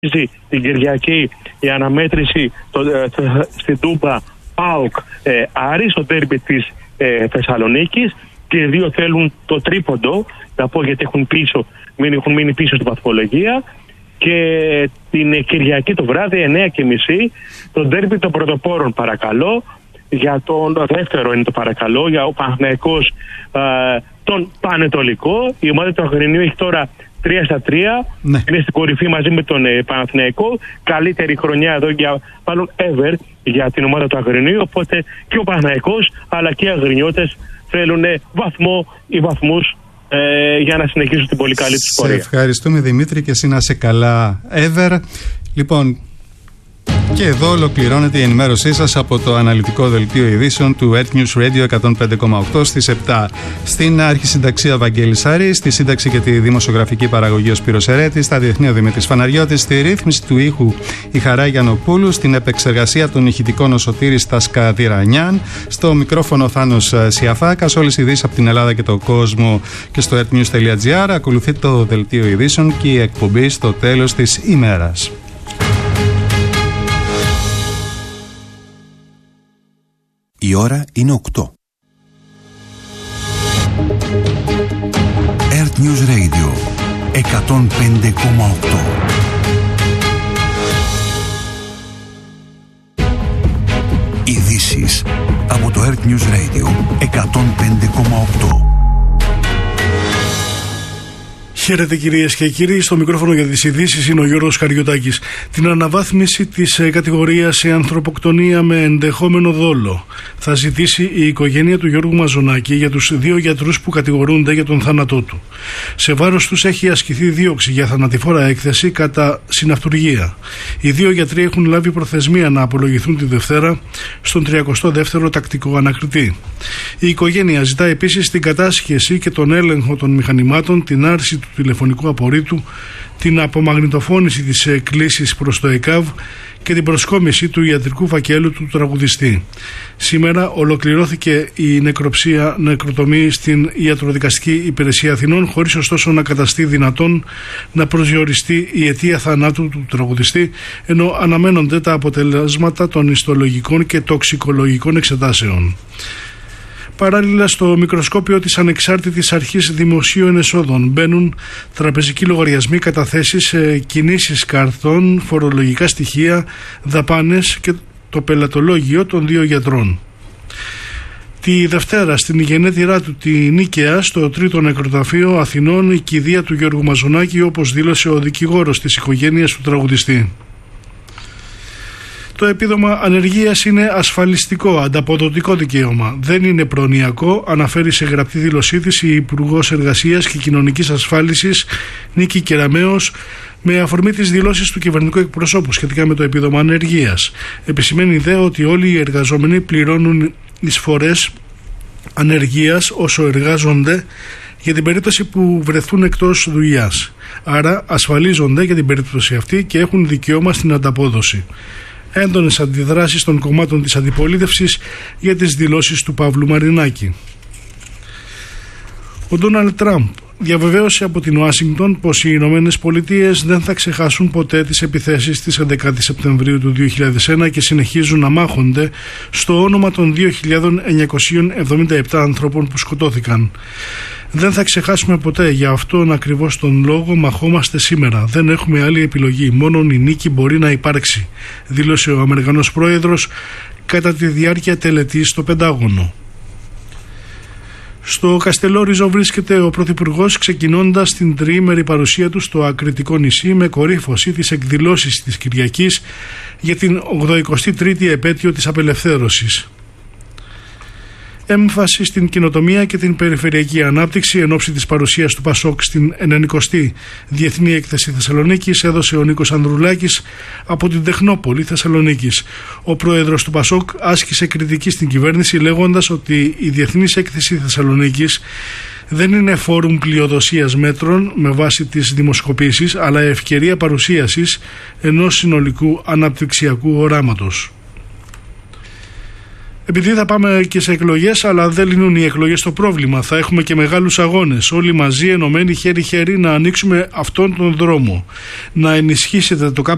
την Κυριακή η αναμέτρηση στην Τούμπα ΠΑΟΚ Άρης, στο ντέρμπι της Θεσσαλονίκης, και οι δύο θέλουν το τρίποντο, να πω γιατί έχουν μείνει πίσω στην βαθμολογία. Και την Κυριακή το βράδυ 9:30 το ντέρμπι των πρωτοπόρων, παρακαλώ, για τον δεύτερο είναι το παρακαλώ, για ο Παναθηναϊκός τον Πανετολικό. Η ομάδα του Αγρινίου έχει τώρα 3-3, ναι. Είναι στην κορυφή μαζί με τον Παναθηναϊκό. Καλύτερη χρονιά εδώ μάλλον ever για την ομάδα του Αγρινίου. Οπότε και ο Παναθηναϊκός αλλά και οι Αγρινιώτες θέλουν βαθμό ή βαθμούς για να συνεχίσουν την πολύ καλή τους πορεία. Σε ευχαριστούμε, Δημήτρη, και εσύ να είσαι καλά ever. Λοιπόν, και εδώ ολοκληρώνεται η ενημέρωσή σας από το αναλυτικό δελτίο ειδήσεων του Earth News Radio 105,8 στις 7. Στην αρχισυνταξία Βαγγέλης Άρης, στη σύνταξη και τη δημοσιογραφική παραγωγή ο Σπύρος Ερέτης, στα διεθνή ο Δημήτρης Φαναριώτης, στη ρύθμιση του ήχου η Χαρά Γιαννοπούλου, στην επεξεργασία των ηχητικών ο Σωτήρης Τασκαδιρανιάν, στο μικρόφωνο Θάνος Σιαφάκας. Όλες οι ειδήσεις από την Ελλάδα και τον κόσμο και στο earthnews.gr. Ακολουθεί το δελτίο ειδήσεων και η εκπομπή στο τέλος της ημέρας. Η ώρα είναι 8. Earth News Radio 105,8. Ειδήσεις από το Earth News Radio 105,8. Χαίρετε κυρίες και κύριοι, στο μικρόφωνο για τις ειδήσεις είναι ο Γιώργος Καριωτάκης. Την αναβάθμιση της κατηγορίας σε ανθρωποκτονία με ενδεχόμενο δόλο θα ζητήσει η οικογένεια του Γιώργου Μαζονάκη για τους δύο γιατρούς που κατηγορούνται για τον θάνατό του. Σε βάρος τους έχει ασκηθεί δίωξη για θανατηφόρα έκθεση κατά συναυτουργία. Οι δύο γιατροί έχουν λάβει προθεσμία να απολογηθούν τη Δευτέρα στον 32ο τακτικό ανακριτή. Η οικογένεια ζητά επίσης την κατάσχεση και τον έλεγχο των μηχανημάτων, την άρση του τηλεφωνικού απορρίτου, την απομαγνητοφώνηση της κλήσης προς το ΕΚΑΒ και την προσκόμιση του ιατρικού φακέλου του τραγουδιστή. Σήμερα ολοκληρώθηκε η νεκροτομή στην Ιατροδικαστική Υπηρεσία Αθηνών, χωρίς ωστόσο να καταστεί δυνατόν να προσδιοριστεί η αιτία θανάτου του τραγουδιστή, ενώ αναμένονται τα αποτελέσματα των ιστολογικών και τοξικολογικών εξετάσεων. Παράλληλα, στο μικροσκόπιο της Ανεξάρτητης Αρχής Δημοσίων Εσόδων μπαίνουν τραπεζικοί λογαριασμοί, καταθέσεις, κινήσεις καρτών, φορολογικά στοιχεία, δαπάνες και το πελατολόγιο των δύο γιατρών. Τη Δευτέρα, στην γενέτειρά του τη Νίκαια, στο τρίτο νεκροταφείο Αθηνών, η κηδεία του Γιώργου Μαζονάκη, όπως δήλωσε ο δικηγόρος της οικογένειας του τραγουδιστή. Το επίδομα ανεργίας είναι ασφαλιστικό, ανταποδοτικό δικαίωμα. Δεν είναι προνοιακό, αναφέρει σε γραπτή δήλωσή της η Υπουργός Εργασίας και Κοινωνικής Ασφάλισης Νίκη Κεραμέως, με αφορμή τις δηλώσεις του κυβερνητικού εκπροσώπου σχετικά με το επίδομα ανεργίας. Επισημαίνει δε ότι όλοι οι εργαζόμενοι πληρώνουν εισφορές ανεργίας όσο εργάζονται για την περίπτωση που βρεθούν εκτός δουλειάς. Άρα ασφαλίζονται για την περίπτωση αυτή και έχουν δικαίωμα στην ανταπόδοση. Έντονες αντιδράσεις των κομμάτων της αντιπολίτευσης για τις δηλώσεις του Παύλου Μαρινάκη. Ο Ντόναλντ Τραμπ διαβεβαίωσε από την Ουάσιγκτον πως οι Ηνωμένες Πολιτείες δεν θα ξεχάσουν ποτέ τις επιθέσεις της 11 Σεπτεμβρίου του 2001 και συνεχίζουν να μάχονται στο όνομα των 2.977 ανθρώπων που σκοτώθηκαν. Δεν θα ξεχάσουμε ποτέ, για αυτόν ακριβώς τον λόγο μαχόμαστε σήμερα. Δεν έχουμε άλλη επιλογή, μόνον η νίκη μπορεί να υπάρξει, δήλωσε ο Αμερικανός πρόεδρος κατά τη διάρκεια τελετής στο Πεντάγωνο. Στο Καστελόριζο βρίσκεται ο Πρωθυπουργός, ξεκινώντας την τριήμερη παρουσία του στο Ακριτικό νησί με κορύφωση τις εκδηλώσεις της Κυριακής για την 83η επέτειο της απελευθέρωσης. Έμφαση στην καινοτομία και την περιφερειακή ανάπτυξη εν ώψη της παρουσίας του ΠΑΣΟΚ στην 90η Διεθνή Έκθεση Θεσσαλονίκης έδωσε ο Νίκος Ανδρουλάκης από την Τεχνόπολη Θεσσαλονίκης. Ο πρόεδρος του ΠΑΣΟΚ άσκησε κριτική στην κυβέρνηση λέγοντας ότι η Διεθνής Έκθεση Θεσσαλονίκης δεν είναι φόρουμ πλειοδοσίας μέτρων με βάση τις δημοσκοπήσεις, αλλά ευκαιρία παρουσίασης ενός συνολικού αναπτυξιακού οράματος. Επειδή θα πάμε και σε εκλογές, αλλά δεν λύνουν οι εκλογές το πρόβλημα, θα έχουμε και μεγάλους αγώνες. Όλοι μαζί, ενωμένοι χέρι-χέρι, να ανοίξουμε αυτόν τον δρόμο. Να ενισχύσετε το